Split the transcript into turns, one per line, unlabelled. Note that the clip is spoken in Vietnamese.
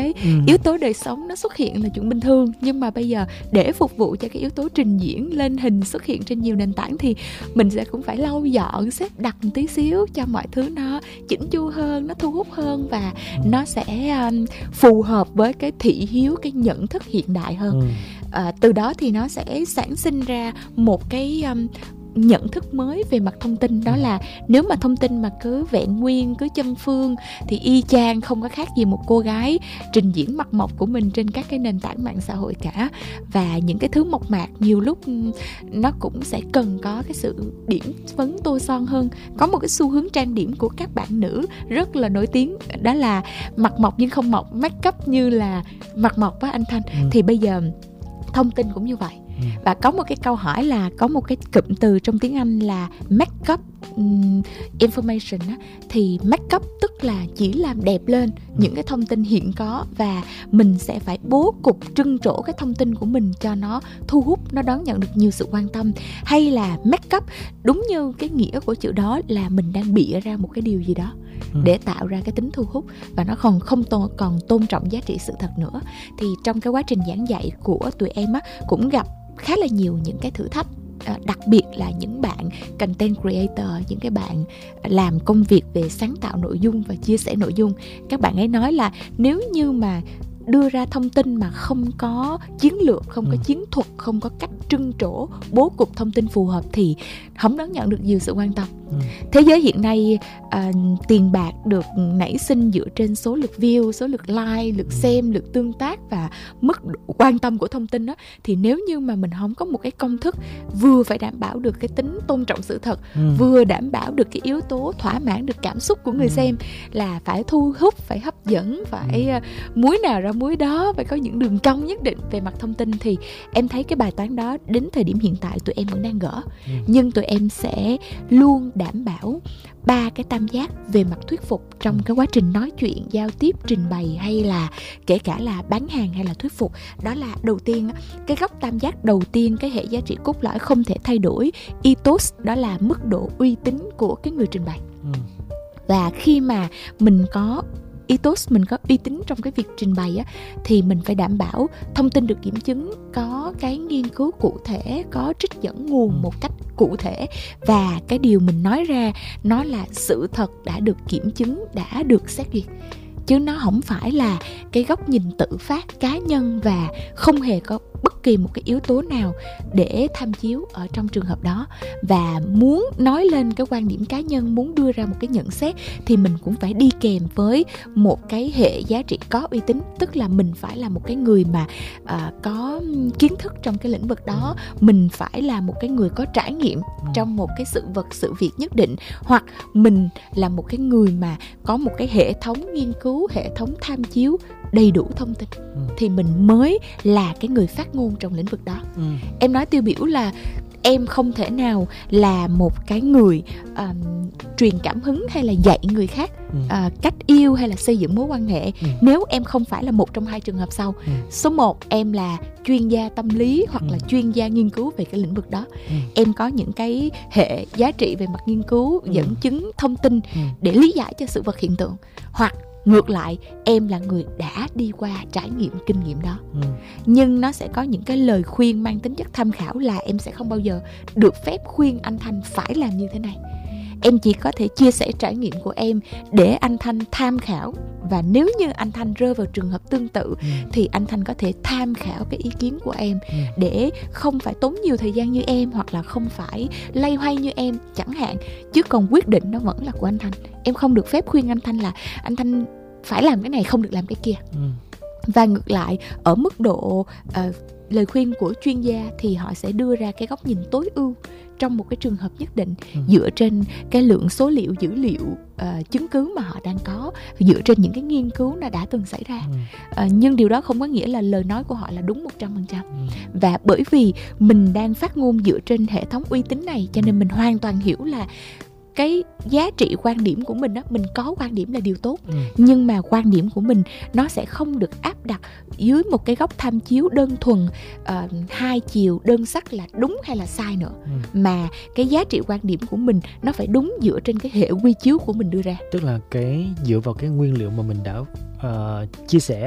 cái yếu tố đời sống nó xuất hiện là chuyện bình thường. Nhưng mà bây giờ để phục vụ cho cái yếu tố trình diễn lên hình xuất hiện trên nhiều nền tảng thì mình sẽ cũng phải lau dọn, xếp đặt một tí xíu cho mọi thứ nó chỉnh chu hơn, nó thu hút hơn, và nó sẽ phù hợp với cái thị hiếu, cái nhận thức hiện đại hơn. Từ đó thì nó sẽ sản sinh ra một cái nhận thức mới về mặt thông tin. Đó là nếu mà thông tin mà cứ vẹn nguyên, cứ chân phương thì y chang không có khác gì một cô gái trình diễn mặt mộc của mình trên các cái nền tảng mạng xã hội cả. Và những cái thứ mộc mạc nhiều lúc nó cũng sẽ cần có cái sự điểm phấn tô son hơn. Có một cái xu hướng trang điểm của các bạn nữ rất là nổi tiếng, đó là mặt mộc nhưng không mộc, make up như là mặt mộc với anh Thanh. Thì bây giờ thông tin cũng như vậy. Và có một cái câu hỏi là có một cái cụm từ trong tiếng Anh là make up information á, thì make up tức là chỉ làm đẹp lên những cái thông tin hiện có, và mình sẽ phải bố cục trưng trổ cái thông tin của mình cho nó thu hút, nó đón nhận được nhiều sự quan tâm. Hay là make up đúng như cái nghĩa của chữ đó là mình đang bịa ra một cái điều gì đó để tạo ra cái tính thu hút, và nó còn tôn trọng giá trị sự thật nữa. Thì trong cái quá trình giảng dạy của tụi em á, cũng gặp khá là nhiều những cái thử thách, đặc biệt là những bạn content creator, những cái bạn làm công việc về sáng tạo nội dung và chia sẻ nội dung. Các bạn ấy nói là nếu như mà đưa ra thông tin mà không có chiến lược, không có chiến thuật, không có cách trưng trổ, bố cục thông tin phù hợp thì không đón nhận được nhiều sự quan tâm. Thế giới hiện nay tiền bạc được nảy sinh dựa trên số lượt view, số lượt like, lượt xem, lượt tương tác và mức độ quan tâm của thông tin đó. Thì nếu như mà mình không có một cái công thức vừa phải đảm bảo được cái tính tôn trọng sự thật, vừa đảm bảo được cái yếu tố thỏa mãn được cảm xúc của người xem, là phải thu hút, phải hấp dẫn, phải múi nào ra múi đó, phải có những đường cong nhất định về mặt thông tin, thì em thấy cái bài toán đó đến thời điểm hiện tại tụi em vẫn đang gỡ. Nhưng tụi em sẽ luôn đảm bảo 3 cái tam giác về mặt thuyết phục trong cái quá trình nói chuyện, giao tiếp, trình bày, hay là kể cả là bán hàng hay là thuyết phục. Đó là đầu tiên, cái góc tam giác đầu tiên, cái hệ giá trị cốt lõi không thể thay đổi, ethos, đó là mức độ uy tín của cái người trình bày. Và khi mà mình có ethos, mình có uy tín trong cái việc trình bày á, thì mình phải đảm bảo thông tin được kiểm chứng, có cái nghiên cứu cụ thể, có trích dẫn nguồn một cách cụ thể, và cái điều mình nói ra nó là sự thật đã được kiểm chứng, đã được xét duyệt, chứ nó không phải là cái góc nhìn tự phát cá nhân và không hề có bất kỳ một cái yếu tố nào để tham chiếu ở trong trường hợp đó. Và muốn nói lên cái quan điểm cá nhân, muốn đưa ra một cái nhận xét thì mình cũng phải đi kèm với một cái hệ giá trị có uy tín, tức là mình phải là một cái người mà có kiến thức trong cái lĩnh vực đó, mình phải là một cái người có trải nghiệm trong một cái sự vật, sự việc nhất định, hoặc mình là một cái người mà có một cái hệ thống nghiên cứu, hệ thống tham chiếu đầy đủ thông tin, thì mình mới là cái người phát ngôn trong lĩnh vực đó. Em nói tiêu biểu là em không thể nào là một cái người truyền cảm hứng hay là dạy người khác cách yêu hay là xây dựng mối quan hệ nếu em không phải là một trong hai trường hợp sau. Số 1, em là chuyên gia tâm lý hoặc là chuyên gia nghiên cứu về cái lĩnh vực đó. Em có những cái hệ giá trị về mặt nghiên cứu, dẫn chứng, thông tin để lý giải cho sự vật hiện tượng. Hoặc ngược lại, em là người đã đi qua trải nghiệm, kinh nghiệm đó. Nhưng nó sẽ có những cái lời khuyên mang tính chất tham khảo, là em sẽ không bao giờ được phép khuyên anh Thanh phải làm như thế này. Em chỉ có thể chia sẻ trải nghiệm của em để anh Thanh tham khảo, và nếu như anh Thanh rơi vào trường hợp tương tự thì anh Thanh có thể tham khảo cái ý kiến của em để không phải tốn nhiều thời gian như em, hoặc là không phải loay hoay như em chẳng hạn. Chứ còn quyết định nó vẫn là của anh Thanh. Em không được phép khuyên anh Thanh là anh Thanh phải làm cái này, không được làm cái kia. Và ngược lại, ở mức độ lời khuyên của chuyên gia thì họ sẽ đưa ra cái góc nhìn tối ưu trong một cái trường hợp nhất định, dựa trên cái lượng số liệu, dữ liệu, chứng cứ mà họ đang có, dựa trên những cái nghiên cứu nó đã từng xảy ra. Nhưng điều đó không có nghĩa là lời nói của họ là đúng 100%. Và bởi vì mình đang phát ngôn dựa trên hệ thống uy tín này, cho nên mình hoàn toàn hiểu là cái giá trị quan điểm của mình đó, mình có quan điểm là điều tốt, nhưng mà quan điểm của mình nó sẽ không được áp đặt dưới một cái góc tham chiếu đơn thuần hai chiều đơn sắc là đúng hay là sai nữa, mà cái giá trị quan điểm của mình nó phải đúng dựa trên cái hệ quy chiếu của mình đưa ra.
Tức là cái dựa vào cái nguyên liệu mà mình đã chia sẻ